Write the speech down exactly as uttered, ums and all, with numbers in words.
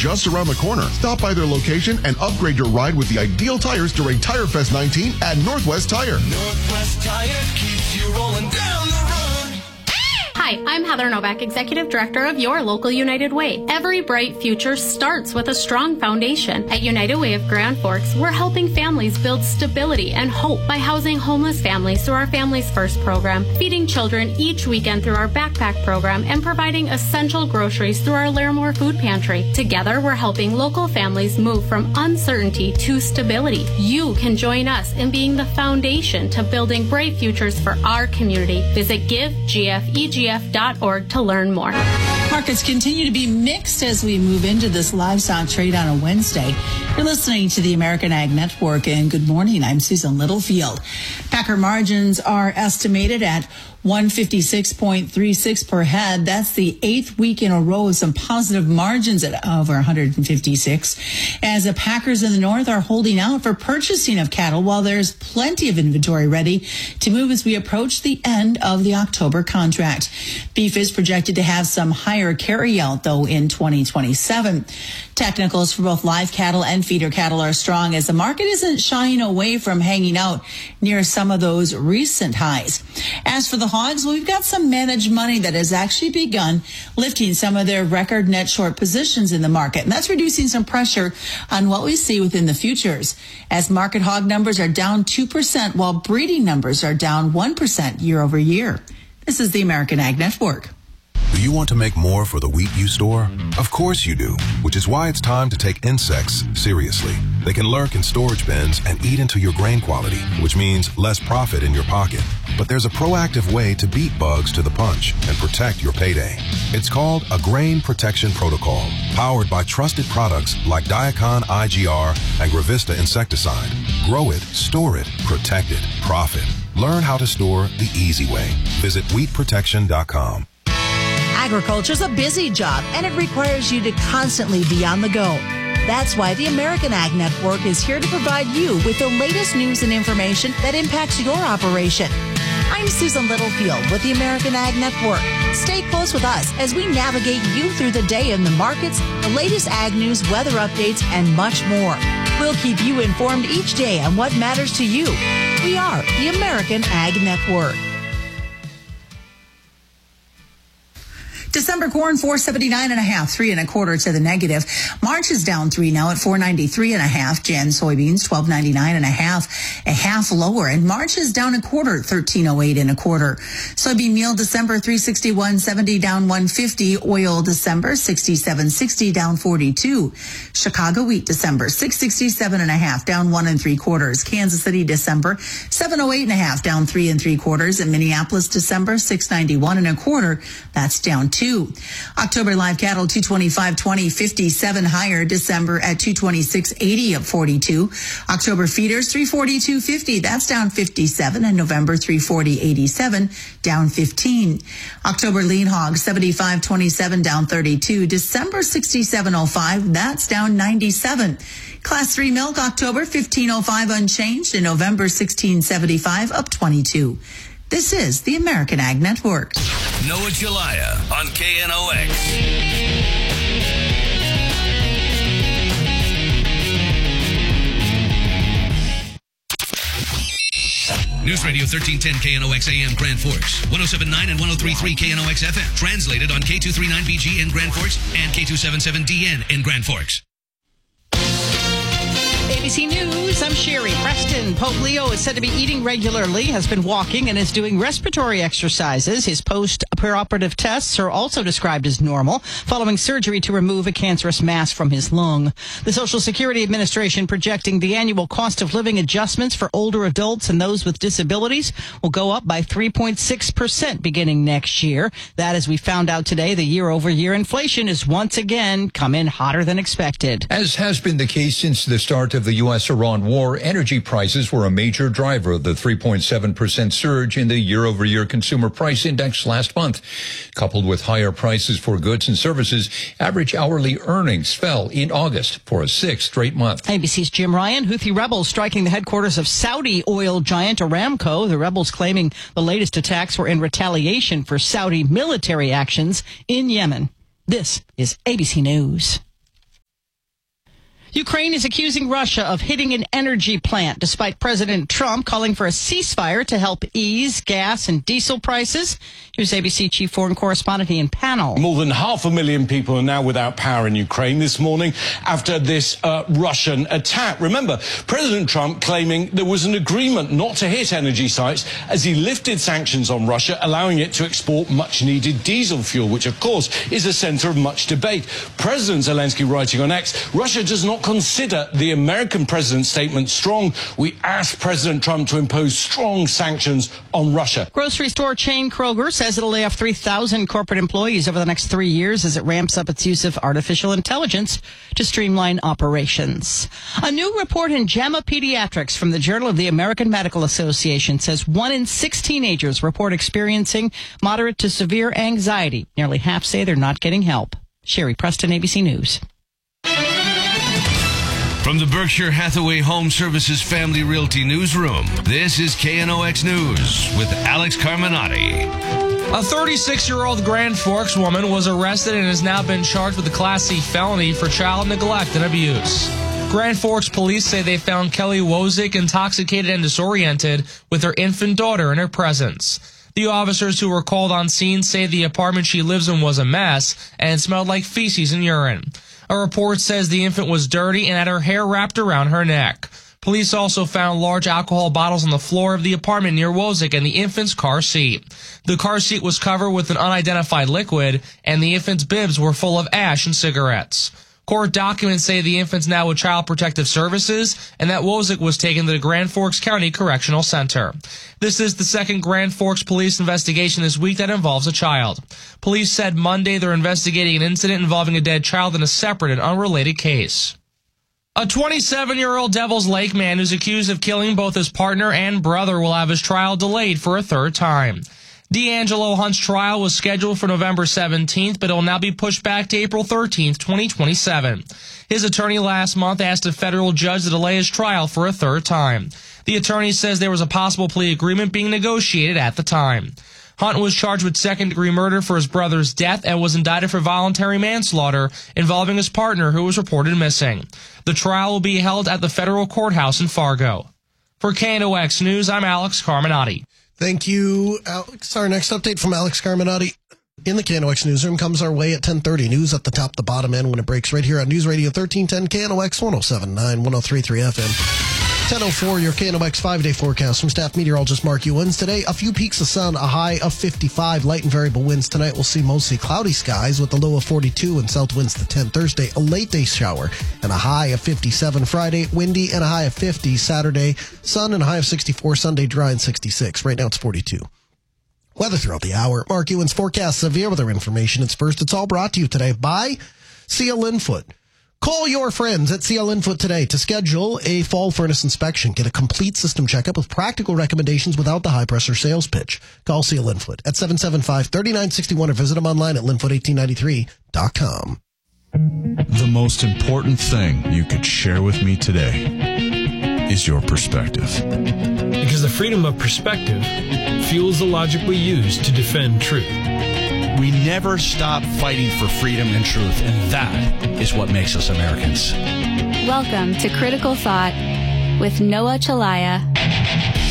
just around the corner. Stop by their location and upgrade your ride with the ideal tires during Tire Fest nineteen at Northwest Tire. Northwest Tire keeps you rolling down the road. Hi, I'm Heather Novak, Executive Director of your local United Way. Every bright future starts with a strong foundation. At United Way of Grand Forks, we're helping families build stability and hope by housing homeless families through our Families First program, feeding children each weekend through our backpack program, and providing essential groceries through our Larimore Food Pantry. Together, we're helping local families move from uncertainty to stability. You can join us in being the foundation to building bright futures for our community. Visit give g f e g f dot org to learn more. Markets continue to be mixed as we move into this livestock trade on a Wednesday. You're listening to the American Ag Network, and good morning. I'm Susan Littlefield. Packer margins are estimated at one fifty-six point three six per head. That's the eighth week in a row of some positive margins at over one fifty-six, as the packers in the north are holding out for purchasing of cattle while there's plenty of inventory ready to move as we approach the end of the October contract. Beef is projected to have some higher carryout, though, in twenty twenty-seven. Technicals for both live cattle and feeder cattle are strong as the market isn't shying away from hanging out near some of those recent highs. As for the hogs, well, we've got some managed money that has actually begun lifting some of their record net short positions in the market, and that's reducing some pressure on what we see within the futures, as market hog numbers are down two percent while breeding numbers are down one percent year over year. This is the American Ag Network. Do you want to make more for the wheat you store? Of course you do, which is why it's time to take insects seriously. They can lurk in storage bins and eat into your grain quality, which means less profit in your pocket. But there's a proactive way to beat bugs to the punch and protect your payday. It's called a Grain Protection Protocol, powered by trusted products like Diacon I G R and Gravista insecticide. Grow it, store it, protect it, profit. Learn how to store the easy way. Visit wheat protection dot com. Agriculture's a busy job, and it requires you to constantly be on the go. That's why the American Ag Network is here to provide you with the latest news and information that impacts your operation. I'm Susan Littlefield with the American Ag Network. Stay close with us as we navigate you through the day in the markets, the latest ag news, weather updates, and much more. We'll keep you informed each day on what matters to you. We are the American Ag Network. December corn, four seventy-nine and a half, three and a quarter to the negative. March is down three now at four ninety-three and a half. Jan soybeans, twelve ninety-nine and a half, a half lower. And March is down a quarter, thirteen oh eight and a quarter. Soybean meal December, three sixty-one seventy, down one fifty. Oil December, sixty-seven sixty, down forty-two. Chicago wheat December, six sixty-seven and a half, down one and three quarters. Kansas City December, seven oh eight and a half, down three and three quarters. And Minneapolis December, six ninety-one and a quarter, that's down two. October live cattle, two twenty-five twenty, fifty-seven higher. December at two twenty-six eighty, up forty-two. October feeders, three forty-two fifty, that's down fifty-seven. And November, three forty eighty-seven, down fifteen. October lean hogs, seventy-five twenty-seven, down thirty-two. December, sixty-seven oh five, that's down ninety-seven. Class three milk, October, fifteen oh five unchanged. And November, sixteen seventy-five, up twenty-two. This is the American Ag Network. Noah Jalaya on K N O X. News Radio thirteen ten K N O X A M Grand Forks, one oh seven point nine and one oh three point three K N O X F M. Translated on K two thirty-nine B G in Grand Forks and K two seventy-seven D N in Grand Forks. A B C News, I'm Sherry. Preston Pope Leo is said to be eating regularly, has been walking, and is doing respiratory exercises. His post-operative tests are also described as normal, following surgery to remove a cancerous mass from his lung. The Social Security Administration projecting the annual cost of living adjustments for older adults and those with disabilities will go up by three point six percent beginning next year. That, as we found out today, the year-over-year inflation is once again come in hotter than expected. As has been the case since the start of the U S Iran war, energy prices were a major driver of the three point seven percent surge in the year-over-year consumer price index last month. Coupled with higher prices for goods and services, average hourly earnings fell in August for a sixth straight month. A B C's Jim Ryan. Houthi rebels striking the headquarters of Saudi oil giant Aramco. The rebels claiming the latest attacks were in retaliation for Saudi military actions in Yemen. This is A B C News. Ukraine is accusing Russia of hitting an energy plant, despite President Trump calling for a ceasefire to help ease gas and diesel prices. Here's A B C Chief Foreign Correspondent Ian Pannell. More than half a million people are now without power in Ukraine this morning after this uh, Russian attack. Remember, President Trump claiming there was an agreement not to hit energy sites as he lifted sanctions on Russia, allowing it to export much-needed diesel fuel, which, of course, is a center of much debate. President Zelensky writing on X, Russia does not consider the American president's statement strong. We ask President Trump to impose strong sanctions on Russia. Grocery store chain Kroger says it'll lay off three thousand corporate employees over the next three years as it ramps up its use of artificial intelligence to streamline operations. A new report in JAMA Pediatrics from the Journal of the American Medical Association says one in six teenagers report experiencing moderate to severe anxiety. Nearly half say they're not getting help. Sherry Preston, A B C News. From the Berkshire Hathaway Home Services Family Realty Newsroom, this is K N O X News with Alex Carminati. A thirty-six-year-old Grand Forks woman was arrested and has now been charged with a Class C felony for child neglect and abuse. Grand Forks police say they found Kelly Wozik intoxicated and disoriented with her infant daughter in her presence. The officers who were called on scene say the apartment she lives in was a mess and smelled like feces and urine. A report says the infant was dirty and had her hair wrapped around her neck. Police also found large alcohol bottles on the floor of the apartment near Wozik and the infant's car seat. The car seat was covered with an unidentified liquid, and the infant's bibs were full of ash and cigarettes. Court documents say the infant's now with Child Protective Services and that Wozik was taken to the Grand Forks County Correctional Center. This is the second Grand Forks police investigation this week that involves a child. Police said Monday they're investigating an incident involving a dead child in a separate and unrelated case. A twenty-seven-year-old Devil's Lake man who's accused of killing both his partner and brother will have his trial delayed for a third time. D'Angelo Hunt's trial was scheduled for November seventeenth, but it will now be pushed back to April thirteenth, twenty twenty-seven. His attorney last month asked a federal judge to delay his trial for a third time. The attorney says there was a possible plea agreement being negotiated at the time. Hunt was charged with second-degree murder for his brother's death and was indicted for voluntary manslaughter involving his partner, who was reported missing. The trial will be held at the federal courthouse in Fargo. For K N O X News, I'm Alex Carminati. Thank you, Alex. Our next update from Alex Carminati in the K N O X Newsroom comes our way at ten thirty. News at the top, the bottom end when it breaks right here on News Radio thirteen ten K N O X one oh seven point nine, one oh three point three F M. ten oh four, your K N O X five-day forecast from staff meteorologist Mark Ewens. Today, a few peaks of sun, a high of fifty-five, light and variable winds. Tonight, we'll see mostly cloudy skies with a low of forty-two and south winds to ten. Thursday, a late day shower and a high of fifty-seven. Friday, windy and a high of fifty. Saturday, sun and a high of sixty-four. Sunday, dry and sixty-six. Right now, it's forty-two. Weather throughout the hour. Mark Ewens forecast severe weather information. It's first. It's all brought to you today by C L Infoot. Call your friends at C L Infoot today to schedule a fall furnace inspection. Get a complete system checkup with practical recommendations without the high-pressure sales pitch. Call C L Infoot at seven seven five, three nine six one or visit them online at linfoot eighteen ninety-three dot com. The most important thing you could share with me today is your perspective. Because the freedom of perspective fuels the logic we use to defend truth. We never stop fighting for freedom and truth, and that is what makes us Americans. Welcome to Critical Thought with Noah Chalaya.